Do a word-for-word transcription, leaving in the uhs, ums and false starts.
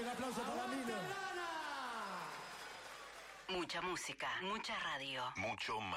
aplauso para Milo. Mucha música, mucha radio. Mucho más.